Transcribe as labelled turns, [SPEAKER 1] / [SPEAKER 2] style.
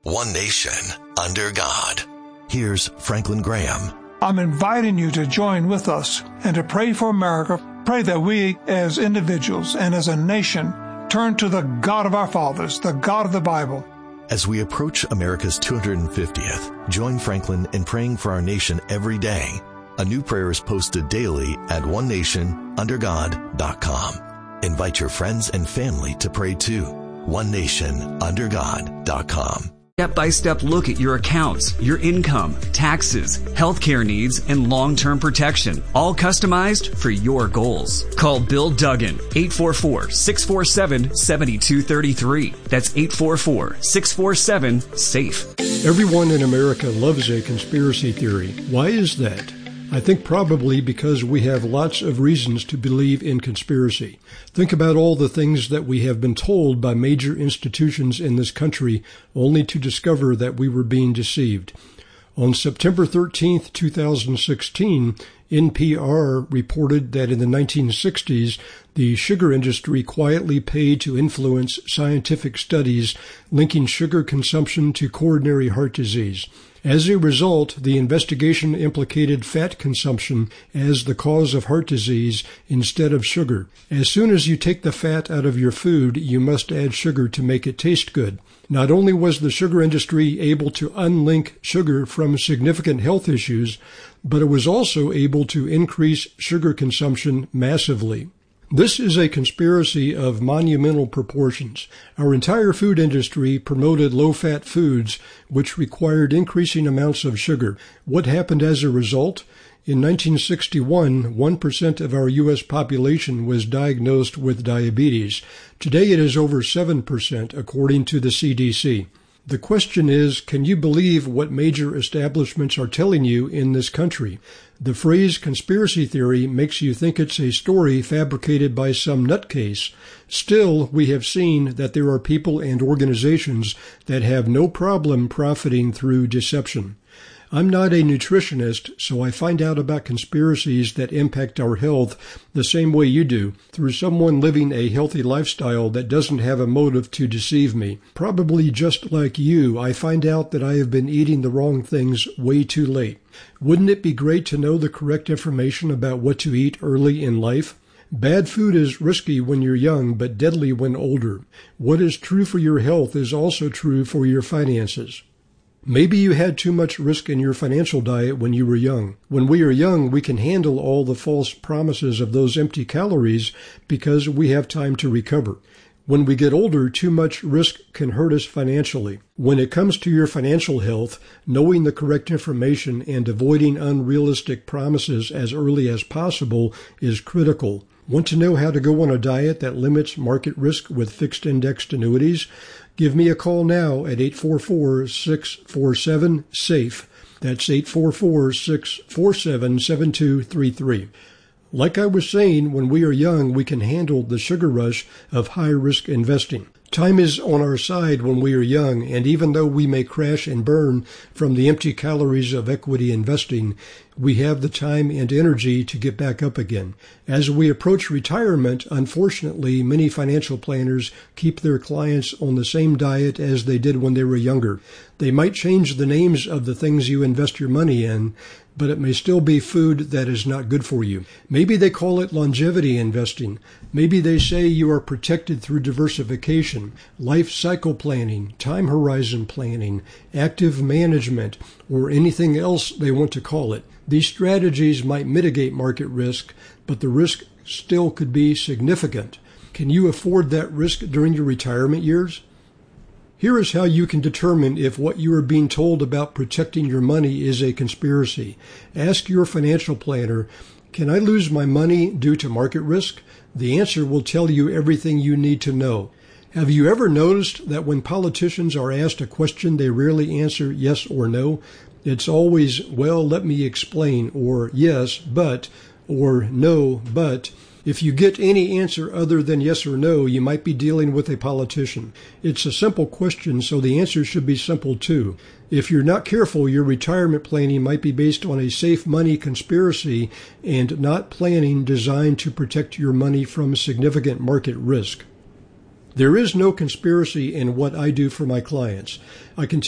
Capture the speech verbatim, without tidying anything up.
[SPEAKER 1] one nation, under God. Here's Franklin Graham.
[SPEAKER 2] I'm inviting you to join with us and to pray for America. Pray that we as individuals and as a nation turn to the God of our fathers, the God of the Bible.
[SPEAKER 1] As we approach America's two hundred fiftieth, join Franklin in praying for our nation every day. A new prayer is posted daily at one nation under god dot com. Invite your friends and family to pray too. one nation under god dot com.
[SPEAKER 3] Step-by-step look at your accounts, your income, taxes, healthcare needs, and long-term protection, all customized for your goals. Call Bill Duggan, eight four four, six four seven, seven two three three. That's eight four four, six four seven, SAFE.
[SPEAKER 4] Everyone in America loves a conspiracy theory. Why is that? I think probably because we have lots of reasons to believe in conspiracy. Think about all the things that we have been told by major institutions in this country, only to discover that we were being deceived. On September thirteenth, two thousand sixteen, N P R reported that in the nineteen sixties, the sugar industry quietly paid to influence scientific studies linking sugar consumption to coronary heart disease. As a result, the investigation implicated fat consumption as the cause of heart disease instead of sugar. As soon as you take the fat out of your food, you must add sugar to make it taste good. Not only was the sugar industry able to unlink sugar from significant health issues, but it was also able to increase sugar consumption massively. This is a conspiracy of monumental proportions. Our entire food industry promoted low-fat foods, which required increasing amounts of sugar. What happened as a result? In nineteen sixty-one, one percent of our U S population was diagnosed with diabetes. Today it is over seven percent, according to the C D C. The question is, can you believe what major establishments are telling you in this country? The phrase conspiracy theory makes you think it's a story fabricated by some nutcase. Still, we have seen that there are people and organizations that have no problem profiting through deception. I'm not a nutritionist, so I find out about conspiracies that impact our health the same way you do, through someone living a healthy lifestyle that doesn't have a motive to deceive me. Probably just like you, I find out that I have been eating the wrong things way too late. Wouldn't it be great to know the correct information about what to eat early in life? Bad food is risky when you're young, but deadly when older. What is true for your health is also true for your finances. Maybe you had too much risk in your financial diet when you were young. When we are young, we can handle all the false promises of those empty calories because we have time to recover. When we get older, too much risk can hurt us financially. When it comes to your financial health, knowing the correct information and avoiding unrealistic promises as early as possible is critical. Want to know how to go on a diet that limits market risk with fixed-indexed annuities? Give me a call now at eight four four, six four seven, SAFE. That's eight four four, six four seven, seven two three three. Like I was saying, when we are young, we can handle the sugar rush of high-risk investing. Time is on our side when we are young, and even though we may crash and burn from the empty calories of equity investing, we have the time and energy to get back up again. As we approach retirement, unfortunately, many financial planners keep their clients on the same diet as they did when they were younger. They might change the names of the things you invest your money in, but it may still be food that is not good for you. Maybe they call it longevity investing. Maybe they say you are protected through diversification, life cycle planning, time horizon planning, active management, or anything else they want to call it. These strategies might mitigate market risk, but the risk still could be significant. Can you afford that risk during your retirement years? Here is how you can determine if what you are being told about protecting your money is a conspiracy. Ask your financial planner, can I lose my money due to market risk? The answer will tell you everything you need to know. Have you ever noticed that when politicians are asked a question, they rarely answer yes or no? It's always, well, let me explain, or yes, but, or no, but. If you get any answer other than yes or no, you might be dealing with a politician. It's a simple question, so the answer should be simple too. If you're not careful, your retirement planning might be based on a safe money conspiracy and not planning designed to protect your money from significant market risk. There is no conspiracy in what I do for my clients. I can